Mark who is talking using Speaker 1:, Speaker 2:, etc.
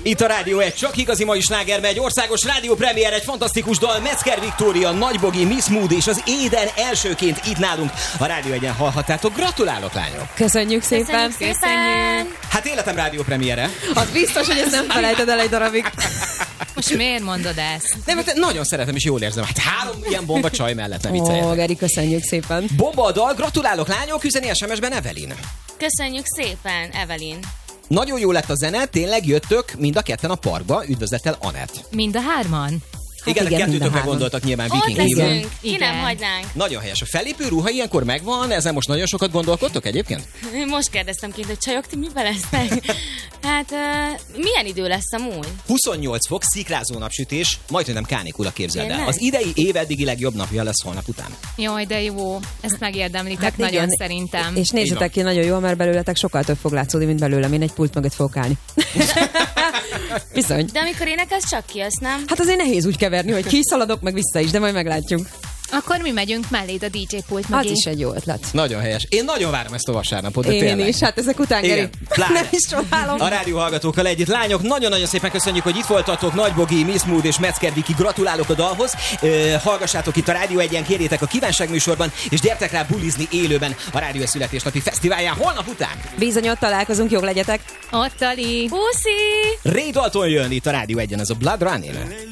Speaker 1: Itt a Rádió 1, csak igazi mai sláger megy, országos rádiópremiér, egy fantasztikus dal, Metzger Viktória, Nagy Bogi, Miss Mood és az Éden elsőként itt nálunk a Rádió 1-en hallhattátok. Gratulálok, lányok!
Speaker 2: Köszönjük szépen!
Speaker 3: Köszönjük!
Speaker 1: Hát életem rádiópremiére.
Speaker 2: Az biztos, hogy ezt nem felejted el egy darabig.
Speaker 3: Most miért mondod ezt?
Speaker 1: Nem, mert nagyon szeretem és jól érzem. Hát 3 ilyen bomba csaj mellett, ne vicceljetek.
Speaker 2: Geri, köszönjük szépen.
Speaker 1: Bomba a dal, gratulálok, lányok, üzeni SMS-ben Evelyn.
Speaker 4: Köszönjük szépen, Evelyn.
Speaker 1: Nagyon jó lett a zene, tényleg jöttök mind a ketten a parkba, üdvözlettel Anett.
Speaker 3: Mind a hárman?
Speaker 1: Igen,
Speaker 2: igen,
Speaker 1: kettőtök
Speaker 2: mind a
Speaker 1: meggondoltak nyilván
Speaker 4: Ott
Speaker 1: Viking hívő.
Speaker 4: leszünk, ki
Speaker 3: Igen.
Speaker 4: nem hagynánk.
Speaker 1: Nagyon helyes. A fellépő ruha ilyenkor megvan, ezen most nagyon sokat gondolkodtok egyébként?
Speaker 4: Most kérdeztem kint, hogy csajok, ti miben lesznek? Hát, milyen idő lesz amúgy?
Speaker 1: 28 fok, szikrázó napsütés, majdnem nem kánikula, képzeld el.
Speaker 4: Tényleg?
Speaker 1: Az idei év eddigi legjobb napja lesz holnap után.
Speaker 3: Jaj, de jó. Ezt megérdemlitek
Speaker 2: Hát
Speaker 3: nagyon
Speaker 2: igen.
Speaker 3: szerintem.
Speaker 2: És nézzetek ki, nagyon jó, mert belőletek sokkal több fog látszódni, mint belőlem. Én egy pult mögött fogok állni. Bizony.
Speaker 4: De amikor énekelsz, csak kijössz, nem?
Speaker 2: Hát azért nehéz úgy keverni, hogy kiszaladok, meg vissza is, de majd meglátjuk.
Speaker 3: Akkor mi megyünk melléd a DJ pult mögé.
Speaker 2: Az is egy jó ötlet.
Speaker 1: Nagyon helyes. Én nagyon várom ezt a vasárnapot, de
Speaker 2: Én
Speaker 1: tényleg.
Speaker 2: is, hát ezek után, Geri.
Speaker 1: Igen, pláne.
Speaker 2: Nem is csodálom.
Speaker 1: A rádió hallgatókkal együtt. Lányok, nagyon-nagyon szépen köszönjük, hogy itt voltatok. Nagy Bogi, Miss Mood és Metzger Viki, gratulálok a dalhoz. Hallgassátok itt a Rádió 1-en, kérjétek a kívánságműsorban, és gyertek rá bulizni élőben a Rádió születésnapi fesztiválján holnap után.
Speaker 2: Bizony, ott találkozunk, jók legyetek.
Speaker 3: Ott, Ali.
Speaker 4: Puszi!
Speaker 1: Ray Dalton jön itt a Rádió 1-en, ez a Blood Running.